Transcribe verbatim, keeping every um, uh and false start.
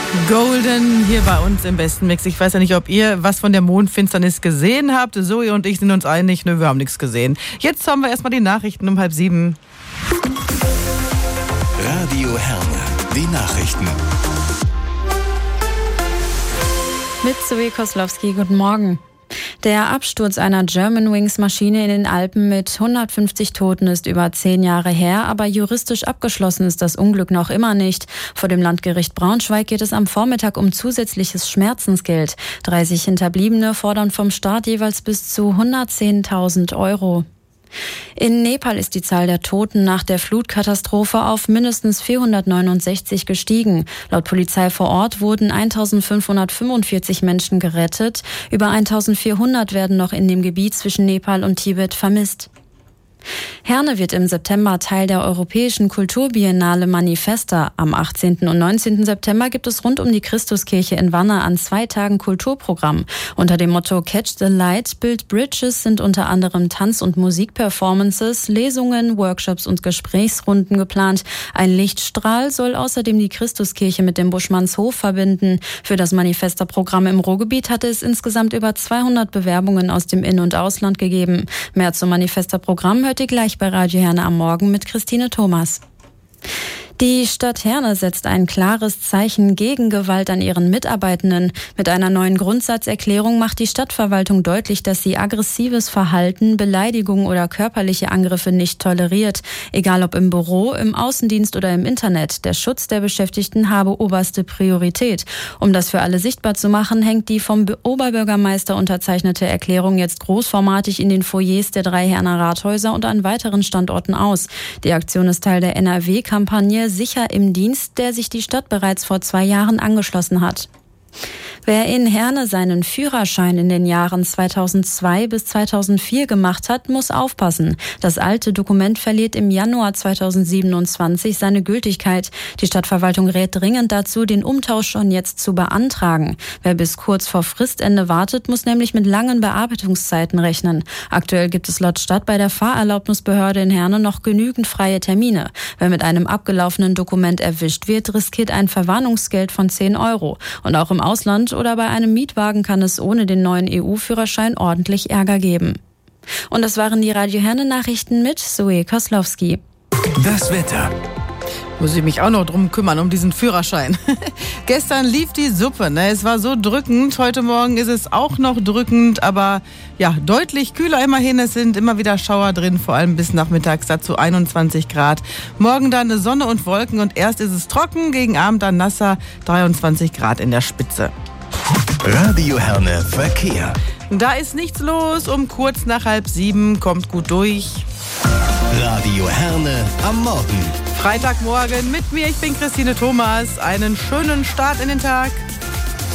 Golden hier bei uns im besten Mix. Ich weiß ja nicht, ob ihr was von der Mondfinsternis gesehen habt. Zoe und ich sind uns einig, nö, wir haben nichts gesehen. Jetzt haben wir erstmal die Nachrichten um halb sieben. Radio Herne, die Nachrichten. Mit Zoe Koslowski, guten Morgen. Der Absturz einer Germanwings-Maschine in den Alpen mit hundertfünfzig Toten ist über zehn Jahre her, aber juristisch abgeschlossen ist das Unglück noch immer nicht. Vor dem Landgericht Braunschweig geht es am Vormittag um zusätzliches Schmerzensgeld. dreißig Hinterbliebene fordern vom Staat jeweils bis zu hundertzehntausend Euro. In Nepal ist die Zahl der Toten nach der Flutkatastrophe auf mindestens vierhundertneunundsechzig gestiegen. Laut Polizei vor Ort wurden eintausendfünfhundertfünfundvierzig Menschen gerettet. Über eintausendvierhundert werden noch in dem Gebiet zwischen Nepal und Tibet vermisst. Herne wird im September Teil der Europäischen Kulturbiennale Manifesta. Am achtzehnten und neunzehnten September gibt es rund um die Christuskirche in Wanne an zwei Tagen Kulturprogramm. Unter dem Motto Catch the Light, Build Bridges sind unter anderem Tanz- und Musikperformances, Lesungen, Workshops und Gesprächsrunden geplant. Ein Lichtstrahl soll außerdem die Christuskirche mit dem Buschmannshof verbinden. Für das Manifesta-Programm im Ruhrgebiet hatte es insgesamt über zweihundert Bewerbungen aus dem In- und Ausland gegeben. Mehr zum Manifesta-Programm hört ihr gleich bei Radio Herne am Morgen mit Christine Thomas. Die Stadt Herne setzt ein klares Zeichen gegen Gewalt an ihren Mitarbeitenden. Mit einer neuen Grundsatzerklärung macht die Stadtverwaltung deutlich, dass sie aggressives Verhalten, Beleidigungen oder körperliche Angriffe nicht toleriert. Egal ob im Büro, im Außendienst oder im Internet. Der Schutz der Beschäftigten habe oberste Priorität. Um das für alle sichtbar zu machen, hängt die vom Oberbürgermeister unterzeichnete Erklärung jetzt großformatig in den Foyers der drei Herner Rathäuser und an weiteren Standorten aus. Die Aktion ist Teil der N R W-Kampagne Sicher im Dienst, der sich die Stadt bereits vor zwei Jahren angeschlossen hat. Wer in Herne seinen Führerschein in den Jahren zweitausendzwei bis zweitausendvier gemacht hat, muss aufpassen. Das alte Dokument verliert im Januar zweitausendsiebenundzwanzig seine Gültigkeit. Die Stadtverwaltung rät dringend dazu, den Umtausch schon jetzt zu beantragen. Wer bis kurz vor Fristende wartet, muss nämlich mit langen Bearbeitungszeiten rechnen. Aktuell gibt es laut Stadt bei der Fahrerlaubnisbehörde in Herne noch genügend freie Termine. Wer mit einem abgelaufenen Dokument erwischt wird, riskiert ein Verwarnungsgeld von zehn Euro. Und auch im Ausland oder bei einem Mietwagen kann es ohne den neuen E U-Führerschein ordentlich Ärger geben. Und das waren die Radio Herne Nachrichten mit Zoe Koslowski. Das Wetter. Muss ich mich auch noch drum kümmern, um diesen Führerschein. Gestern lief die Suppe, ne? Es war so drückend. Heute Morgen ist es auch noch drückend, aber ja, deutlich kühler immerhin. Es sind immer wieder Schauer drin, vor allem bis nachmittags, dazu einundzwanzig Grad. Morgen dann Sonne und Wolken und erst ist es trocken, gegen Abend dann nasser, dreiundzwanzig Grad in der Spitze. Radio Herne Verkehr. Da ist nichts los, um kurz nach halb sieben, kommt gut durch. Radio Herne am Morgen. Freitagmorgen mit mir, ich bin Christine Thomas. Einen schönen Start in den Tag.